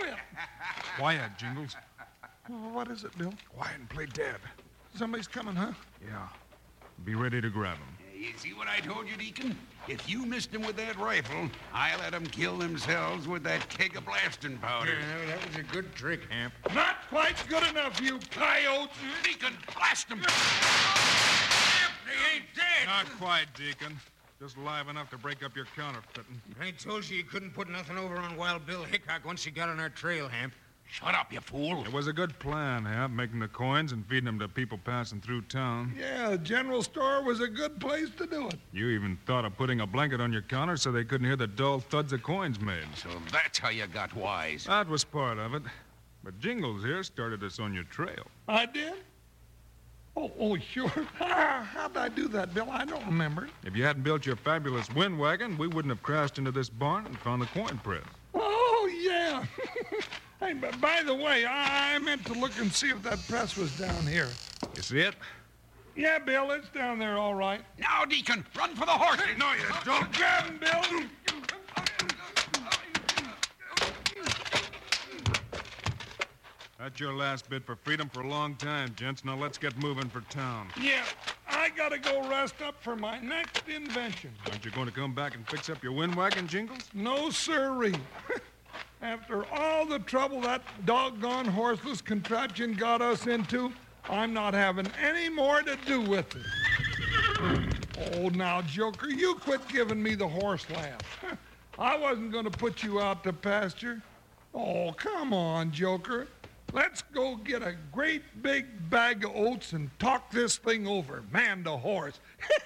quit. Quiet, Jingles. Oh, what is it, Bill? Quiet and play dead. Somebody's coming, huh? Yeah. Be ready to grab him. You see what I told you, Deacon? If you missed them with that rifle, I let them kill themselves with that keg of blasting powder. Yeah, that was a good trick, Hamp. Not quite good enough, you coyotes. Deacon, blast them! They ain't dead! Not quite, Deacon. Just live enough to break up your counterfeiting. I told you couldn't put nothing over on Wild Bill Hickok once he got on our trail, Hamp. Shut up, you fool. It was a good plan, Hamp, making the coins and feeding them to people passing through town. Yeah, the general store was a good place to do it. You even thought of putting a blanket on your counter so they couldn't hear the dull thuds the coins made. So that's how you got wise. That was part of it. But Jingles here started us on your trail. I did? Oh, sure. How'd I do that, Bill? I don't remember. If you hadn't built your fabulous wind wagon, we wouldn't have crashed into this barn and found the coin press. Oh, yeah. Hey, but by the way, I meant to look and see if that press was down here. You see it? Yeah, Bill, it's down there all right. Now, Deacon, run for the horses. No, you don't. Grab him, Bill. That's your last bit for freedom for a long time, gents. Now let's get moving for town. Yeah, I gotta go rest up for my next invention. Aren't you going to come back and fix up your wind wagon, Jingles? No, sirree. After all the trouble that doggone horseless contraption got us into, I'm not having any more to do with it. Oh, now, Joker, you quit giving me the horse laugh. I wasn't going to put you out to pasture. Oh, come on, Joker. Let's go get a great big bag of oats and talk this thing over, man to horse.